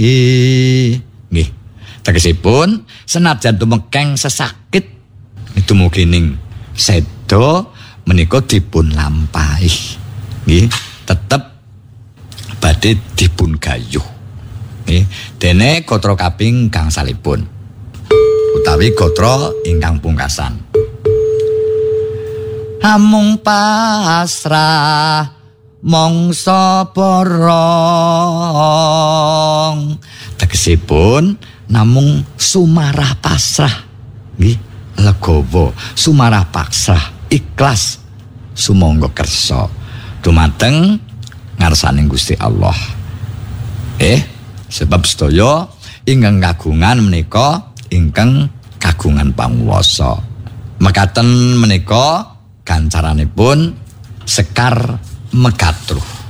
Nggih. Tegesipun senajan tumekeng sesakit dumugining seda menika dipun lampahi. Nggih, tetep badhe dipun gayuh. Nggih, dene gatra kaping gangsalipun utawi gatra ingkang pungkasan. Amung pasrah mangsa porong. Tegesipun namung sumarah pasrah. Nggih, legowo, sumarah pasrah, ikhlas sumangga kersa dumateng ngarsaning Gusti Allah. Sebab sedaya ingkang kagungan menika ingkang kagungan panguwasa. Mekaten menika gancaranipun Sekar Megatruh.